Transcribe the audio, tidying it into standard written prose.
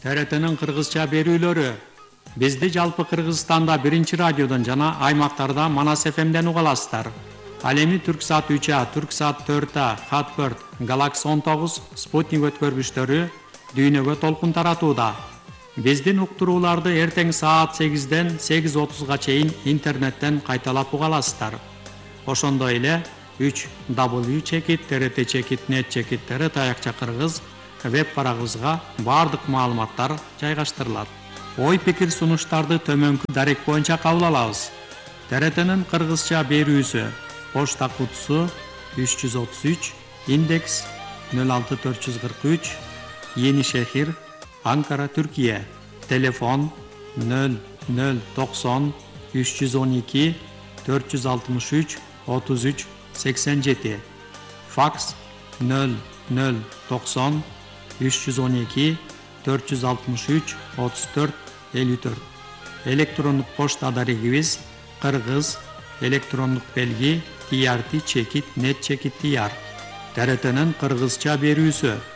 TRT'nin Kırgızça berүүлөрү. Bizdi жалпы Кыргызстанда биринчи радиодон жана аймактарда Манас ФМден уга аласыздар. Ал эми Түрксат 3А, Түрксат 4А, Хатберт, Галакс 19, Спутник өткөргүчтөрү дүйнөгө толкун таратууда. Биздин уктурууларды эртең саат 8ден 8:30га чейин интернеттен кайталап уга аласыздар. Ошондой эле 3w.trt.net/trt таякча кыргыз веб барагыбызга баардык маалыматтар жайгаштырылат. Ой пикир сунуштарды төмөнкү дарек боюнча кабыл алабыз. TRT'нин кыргызча берүүсү почта кутусу 333, индекс 06443, Yeni Şehir, Ankara, Türkiye. Telefon 0090 312 463 33 87. Faks 0090 312 463 34 54. Elektronluk poçta adarigimiz Kırgız elektronluk belgi trt.net/tr. TRT'nin Kırgızça berүүsü